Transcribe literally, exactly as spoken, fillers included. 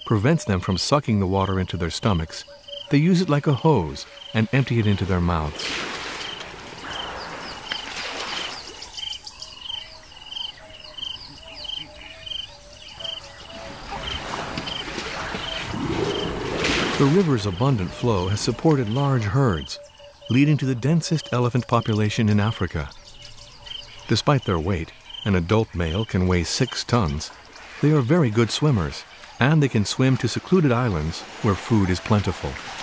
prevents them from sucking the water into their stomachs, they use it like a hose and empty it into their mouths. The river's abundant flow has supported large herds, leading to the densest elephant population in Africa. Despite their weight, an adult male can weigh six tons. They are very good swimmers, and they can swim to secluded islands where food is plentiful.